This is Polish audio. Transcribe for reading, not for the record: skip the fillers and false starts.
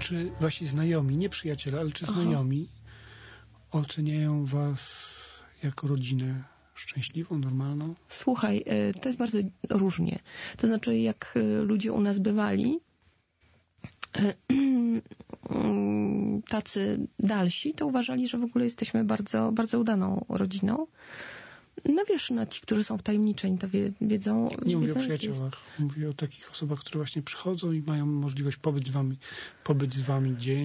czy wasi znajomi, nie przyjaciele, ale czy znajomi oceniają was jako rodzinę szczęśliwą, normalną? Słuchaj, to jest bardzo różnie. To znaczy, jak ludzie u nas bywali, tacy dalsi, to uważali, że w ogóle jesteśmy bardzo, bardzo udaną rodziną. No wiesz, ci, którzy są wtajemniczeni, to wiedzą... Nie mówię o przyjaciołach. Mówię o takich osobach, które właśnie przychodzą i mają możliwość pobyć z wami dzień.